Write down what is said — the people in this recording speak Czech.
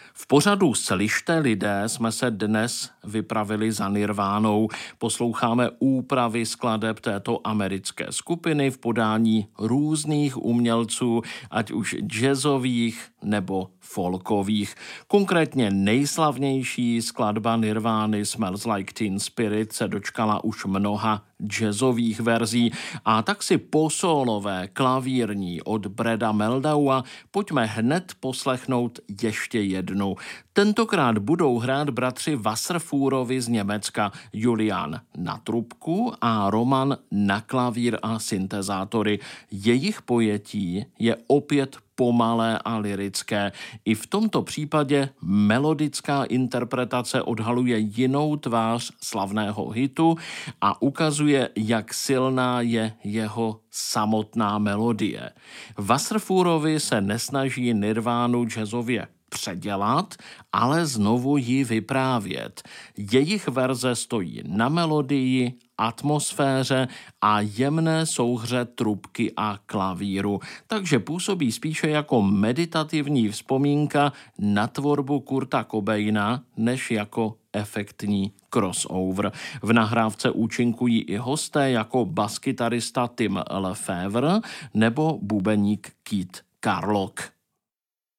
V pořadu Slyšte lidé jsme se dnes vypravili za Nirvánou. Posloucháme úpravy skladeb této americké skupiny v podání různých umělců, ať už jazzových nebo folkových. Konkrétně nejslavnější skladba Nirvány Smells Like Teen Spirit se dočkala už mnoha jazzových verzí, a tak si posolové klavírní od Brada Meldaua pojďme hned poslechnout ještě jednu. Tentokrát budou hrát bratři Wasserfuhrovi z Německa, Julian na trubku a Roman na klavír a syntezátory. Jejich pojetí je opět pomalé a lyrické. I v tomto případě melodická interpretace odhaluje jinou tvář slavného hitu a ukazuje, jak silná je jeho samotná melodie. Wasserfuhrovi se nesnaží Nirvánu jazzově předělat, ale znovu ji vyprávět. Jejich verze stojí na melodii, atmosféře a jemné souhře trubky a klavíru, takže působí spíše jako meditativní vzpomínka na tvorbu Kurta Cobaina, než jako efektní crossover. V nahrávce účinkují i hosté jako baskytarista Tim Lefevre nebo bubeník Keith Carlock.